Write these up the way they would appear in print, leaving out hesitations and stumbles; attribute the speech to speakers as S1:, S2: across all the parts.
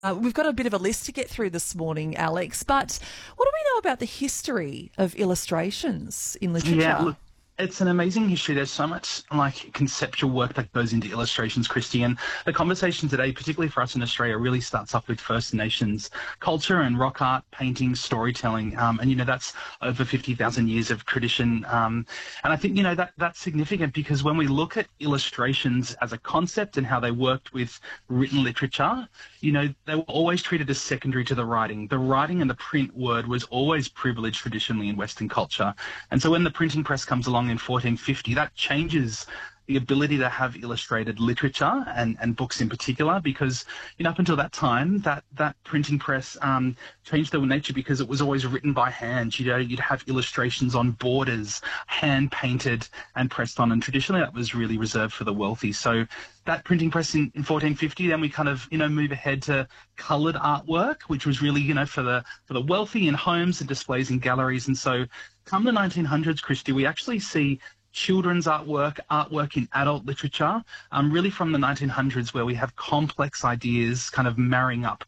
S1: We've got a bit of a list to get through this morning, Alex, but what do we know about the history of illustrations in
S2: Yeah,
S1: literature?
S2: look, it's an amazing history. There's so much like conceptual work that goes into illustrations, Christy. And the conversation today, particularly for us in Australia, really starts off with First Nations culture and rock art, painting, storytelling. That's over 50,000 years of tradition. And I think, that's significant because when we look at illustrations as a concept and how they worked with written literature, they were always treated as secondary to the writing. The writing and the print word was always privileged traditionally in Western culture. And so when the printing press comes along in 1450, that changes the ability to have illustrated literature and books in particular, because up until that time, that printing press changed their nature because it was always written by hand. You'd have illustrations on borders, hand painted and pressed on, and traditionally that was really reserved for the wealthy. So that printing press in 1450, then we kind of move ahead to coloured artwork, which was really for the wealthy in homes and displays in galleries. And so come the 1900s, Christy, we actually see children's artwork in adult literature, really from the 1900s, where we have complex ideas kind of marrying up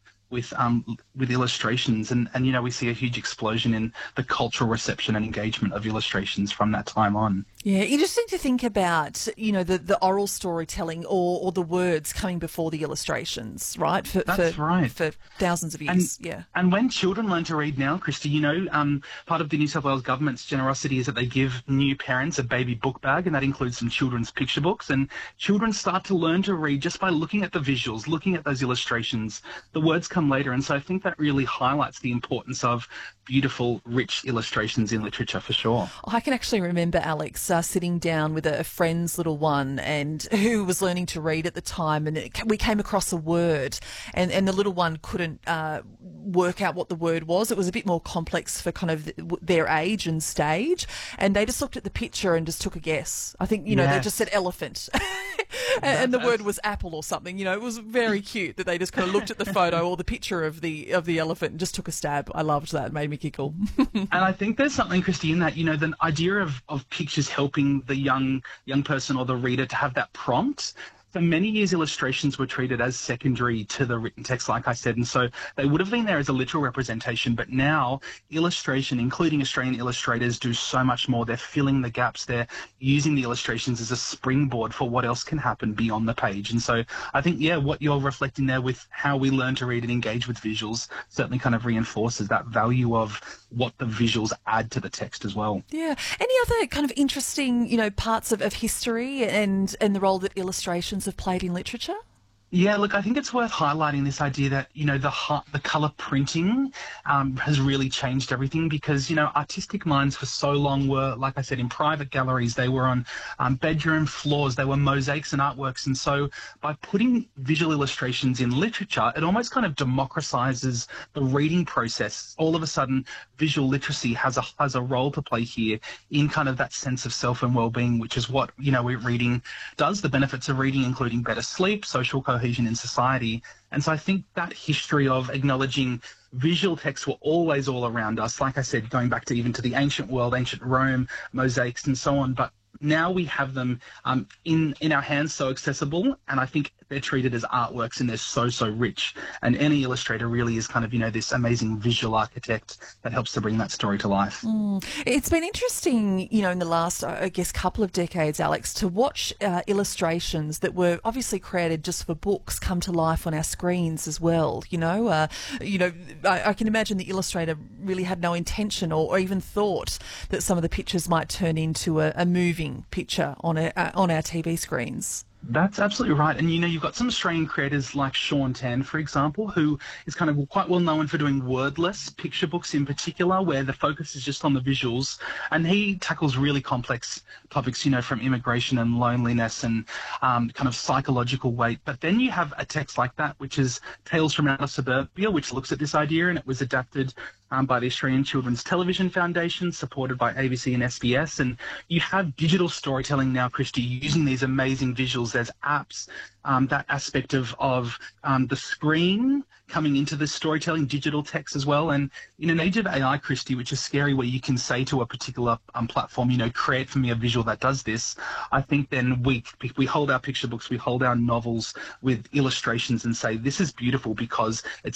S2: with illustrations, and we see a huge explosion in the cultural reception and engagement of illustrations from that time on.
S1: Yeah, interesting to think about, the oral storytelling or the words coming before the illustrations, right?
S2: That's right.
S1: For thousands of
S2: And
S1: years. Yeah.
S2: and when children learn to read now, Christy, part of the New South Wales government's generosity is that they give new parents a baby book bag, and that includes some children's picture books. And children start to learn to read just by looking at the visuals, looking at those illustrations. The words come later, and so I think that really highlights the importance of beautiful, rich illustrations in literature for sure.
S1: I can actually remember, Alex, sitting down with a friend's little one and who was learning to read at the time, and we came across a word, and the little one couldn't work out what the word was. It was a bit more complex for kind of their age and stage, and they just looked at the picture and just took a guess. I think, they just said elephant. And the word was apple or something. It was very cute that they just kind of looked at the photo or the picture of the elephant and just took a stab. I loved that. It made me giggle.
S2: And I think there's something, Christy, in that, the idea of pictures helping the young person or the reader to have that prompt. For many years, illustrations were treated as secondary to the written text, like I said, and so they would have been there as a literal representation. But now, illustration, including Australian illustrators, do so much more. They're filling the gaps. They're using the illustrations as a springboard for what else can happen beyond the page. And so I think, what you're reflecting there with how we learn to read and engage with visuals certainly kind of reinforces that value of what the visuals add to the text as well.
S1: Yeah. Any other kind of interesting, parts of history and the role that illustrations have played in literature?
S2: Yeah, look, I think it's worth highlighting this idea that, the colour printing has really changed everything because, artistic minds for so long were, like I said, in private galleries. They were on bedroom floors. They were mosaics and artworks. And so by putting visual illustrations in literature, it almost kind of democratizes the reading process. All of a sudden, visual literacy has a role to play here in kind of that sense of self and well-being, which is what, reading does. The benefits of reading, including better sleep, social cohesion in society. And so I think that history of acknowledging visual texts were always all around us, like I said, going back to even to the ancient world, ancient Rome, mosaics and so on. But now we have them in our hands, so accessible, and I think they're treated as artworks and they're so rich. And any illustrator really is kind of, this amazing visual architect that helps to bring that story to life.
S1: It's been interesting, in the last, I guess, couple of decades, Alex, to watch illustrations that were obviously created just for books come to life on our screens as well. I can imagine the illustrator really had no intention or even thought that some of the pictures might turn into a moving picture on our TV screens.
S2: That's absolutely right. And, you've got some Australian creators like Sean Tan, for example, who is kind of quite well known for doing wordless picture books in particular, where the focus is just on the visuals. And he tackles really complex topics, from immigration and loneliness and kind of psychological weight. But then you have a text like that, which is Tales from Outer Suburbia, which looks at this idea, and it was adapted by the Australian Children's Television Foundation, supported by ABC and SBS. And you have digital storytelling now, Christy, using these amazing visuals there's apps, that aspect of the screen coming into the storytelling, digital text as well. And in an age of AI, Christy, which is scary, where you can say to a particular platform, create for me a visual that does this, I think then we hold our picture books, we hold our novels with illustrations and say, this is beautiful because it's